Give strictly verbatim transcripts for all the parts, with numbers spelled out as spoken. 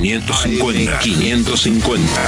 quinientos cincuenta. quinientos cincuenta.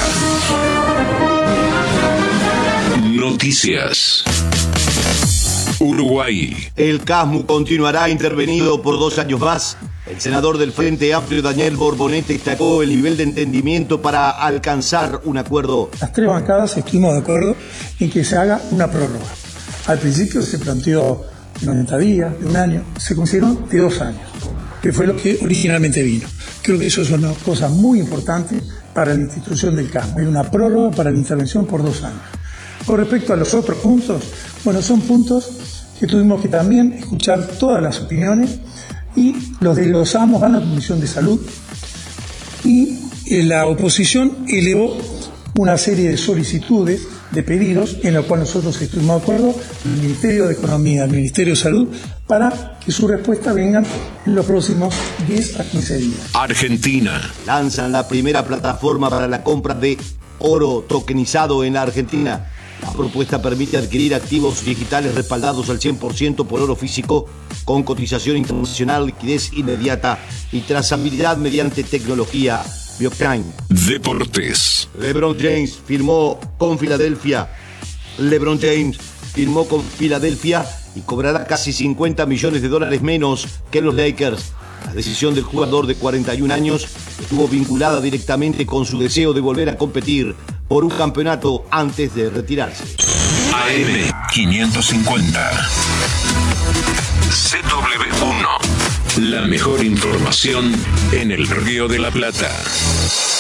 Noticias. Uruguay. El CASMU continuará intervenido por dos años más. El senador del Frente Amplio, Daniel Borbonete, destacó el nivel de entendimiento para alcanzar un acuerdo. Las tres bancadas estuvimos de acuerdo en que se haga una prórroga. Al principio se planteó noventa días, de un año, se consideró de dos años, que fue lo que originalmente vino. Creo que eso es una cosa muy importante para la institución del CASMU. Hay una prórroga para la intervención por dos años. Con respecto a los otros puntos, bueno, son puntos que tuvimos que también escuchar todas las opiniones y los desglosamos a la Comisión de Salud y la oposición elevó una serie de solicitudes, de pedidos, en los cuales nosotros estuvimos de acuerdo, el Ministerio de Economía, el Ministerio de Salud, para que su respuesta venga en los próximos diez a quince días. Argentina. Lanzan la primera plataforma para la compra de oro tokenizado en la Argentina. La propuesta permite adquirir activos digitales respaldados al cien por ciento por oro físico, con cotización internacional, liquidez inmediata y trazabilidad mediante tecnología blockchain. Deportes. LeBron James firmó con Filadelfia. LeBron James firmó con Filadelfia y cobrará casi cincuenta millones de dólares menos que los Lakers. La decisión del jugador de cuarenta y un años estuvo vinculada directamente con su deseo de volver a competir por un campeonato antes de retirarse. A M quinientos cincuenta. C W uno. La mejor información en el Río de la Plata.